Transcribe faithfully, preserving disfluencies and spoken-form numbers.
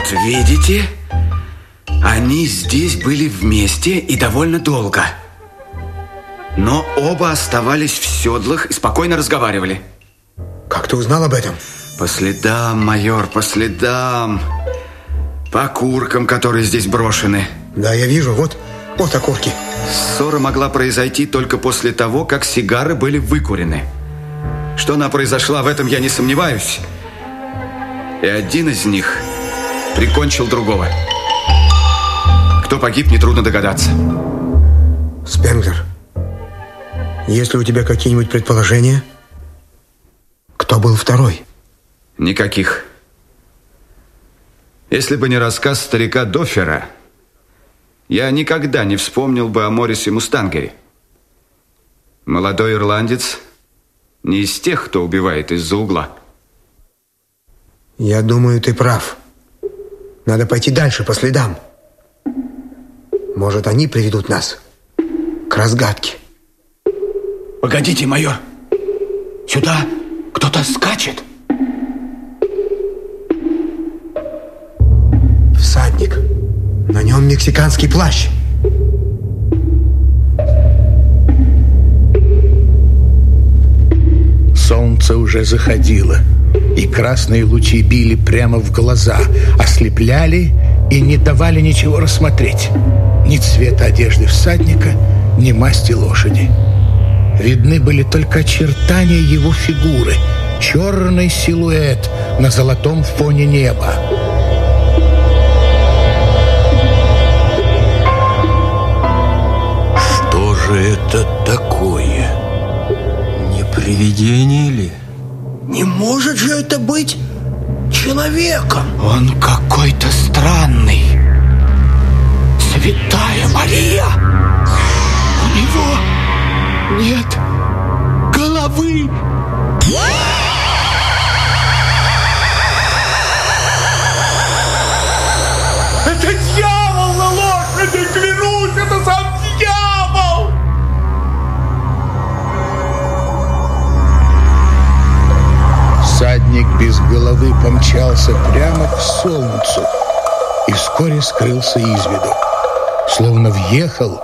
Вот видите, они здесь были вместе и довольно долго. Но оба оставались в седлах и спокойно разговаривали. Как ты узнал об этом? По следам, майор, по следам. По окуркам, которые здесь брошены. Да, я вижу, вот, вот окурки. Ссора могла произойти только после того, как сигары были выкурены. Что она произошла, в этом я не сомневаюсь. И один из них прикончил другого. Кто погиб, нетрудно догадаться. Спенглер, есть ли у тебя какие-нибудь предположения? Кто был второй? Никаких. Если бы не рассказ старика Дофера, я никогда не вспомнил бы о Моррисе Мустангере. Молодой ирландец не из тех, кто убивает из-за угла. Я думаю, ты прав. Надо пойти дальше по следам. Может, они приведут нас к разгадке. Погодите, майор. Сюда кто-то скачет. Всадник. На нем мексиканский плащ. Солнце уже заходило, и красные лучи били прямо в глаза, ослепляли и не давали ничего рассмотреть. Ни цвета одежды всадника, ни масти лошади. Видны были только очертания его фигуры, черный силуэт на золотом фоне неба. Что же это такое? Не привидение ли? Не может же это быть человеком? Он какой-то странный. Святая Мария! У него нет головы! Это дьявол на лошади, клянусь, это сам дьявол! Всадник без головы помчался прямо к солнцу и вскоре скрылся из виду, словно въехал